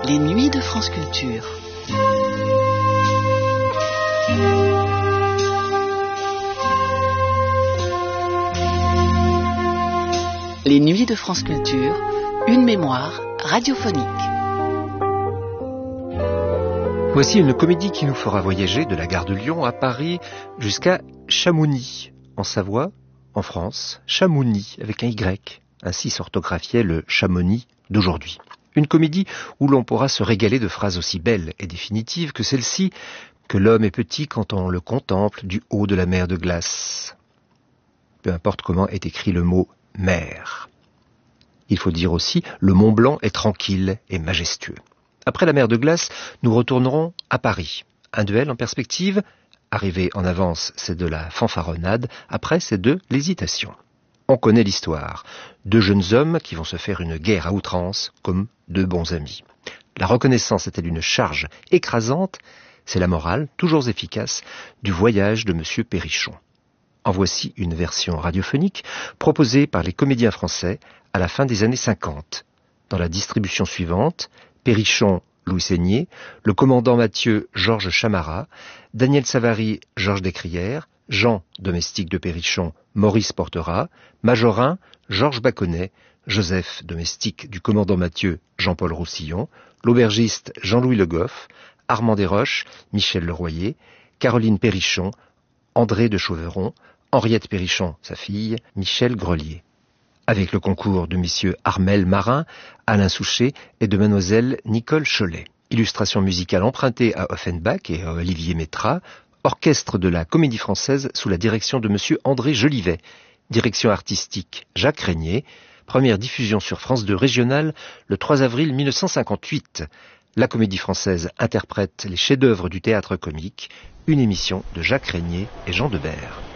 Les nuits de France Culture. Les nuits de France Culture, une mémoire radiophonique. Voici une comédie qui nous fera voyager de la gare de Lyon à Paris jusqu'à Chamonix, en Savoie, en France. Chamonix, avec un Y. Ainsi s'orthographiait le Chamonix d'aujourd'hui. Une comédie où l'on pourra se régaler de phrases aussi belles et définitives que celle-ci, que l'homme est petit quand on le contemple du haut de la mer de glace. Peu importe comment est écrit le mot « mer ». Il faut dire aussi « le Mont Blanc est tranquille et majestueux ». Après la mer de glace, nous retournerons à Paris. Un duel en perspective. Arrivé en avance, c'est de la fanfaronnade. Après, c'est de l'hésitation. On connaît l'histoire. Deux jeunes hommes qui vont se faire une guerre à outrance comme deux bons amis. La reconnaissance est-elle une charge écrasante? C'est la morale, toujours efficace, du voyage de Monsieur Perrichon. En voici une version radiophonique proposée par les comédiens français à la fin des années 50. Dans la distribution suivante, Perrichon, Louis Seigné, le commandant Mathieu, Georges Chamara, Daniel Savary, Georges Descrières, Jean, domestique de Perrichon, Maurice Portera, Majorin, Georges Baconnet, Joseph, domestique du commandant Mathieu, Jean-Paul Roussillon, l'aubergiste Jean-Louis Le Goff, Armand Desroches, Michel Leroyer, Caroline Perrichon, André de Chauveron, Henriette Perrichon, sa fille, Michel Grelier. Avec le concours de messieurs Armel Marin, Alain Souchet et de mademoiselle Nicole Cholet. Illustration musicale empruntée à Offenbach et à Olivier Métra, orchestre de la Comédie Française sous la direction de monsieur André Jolivet, direction artistique Jacques Régnier, première diffusion sur France 2 régionale le 3 avril 1958. La Comédie Française interprète les chefs-d'œuvre du théâtre comique, une émission de Jacques Régnier et Jean Debert.